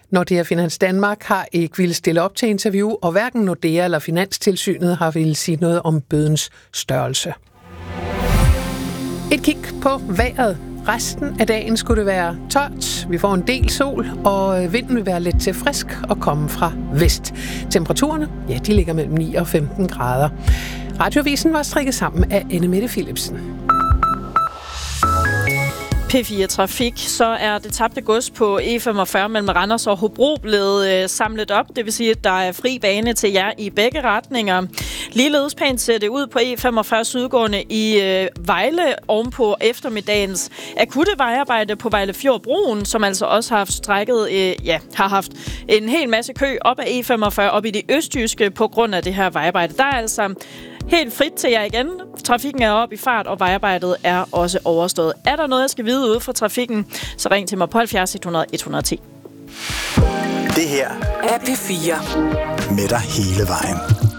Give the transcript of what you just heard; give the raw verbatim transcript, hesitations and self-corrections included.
Nordea Finans Danmark har ikke ville stille op til interview, og hverken Nordea eller Finanstilsynet har ville sige noget om bødens størrelse. Et kig på vejret. Resten af dagen skulle det være tørt. Vi får en del sol, og vinden vil være lidt til frisk og komme fra vest. Temperaturerne, ja, de ligger mellem ni og femten grader. Radiovisen var strikket sammen af Anne Mette Philipsen. P fire Trafik, så er det tabte gods på E femogfyrre mellem Randers og Hobro blevet øh, samlet op. Det vil sige, at der er fri bane til jer i begge retninger. Ligeledes pænt ser det ud på E femogfyrre sydgående i øh, Vejle ovenpå eftermiddagens akutte vejarbejde på Vejlefjordbroen, som altså også har haft strækket, øh, ja, har haft en hel masse kø op ad E femogfyrre op i det østjyske på grund af det her vejarbejde. Der er altså helt frit til jer igen. Trafikken er oppe i fart, og vejarbejdet er også overstået. Er der noget, jeg skal vide ude fra trafikken, så ring til mig på halvfjerds hundrede et hundrede og ti. Det her er P fire. Med dig hele vejen.